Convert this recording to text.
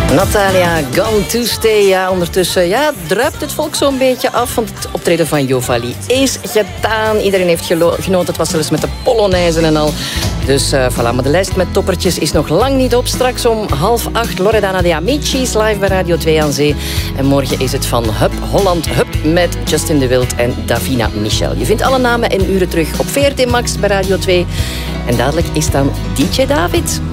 Natalia, Gone to Stay. Ja, ondertussen druipt het volk zo'n beetje af, want het optreden van Jovali is gedaan. Iedereen heeft genoten. Het was zelfs met de Polonaise en al. Dus voilà, maar de lijst met toppertjes is nog lang niet op. Straks om 7:30 Loredana de Amicis live bij Radio 2 aan Zee. En morgen is het van Hup Holland Hup met Justin de Wild en Davina Michel. Je vindt alle namen en uren terug op VRT Max bij Radio 2. En dadelijk is dan DJ David.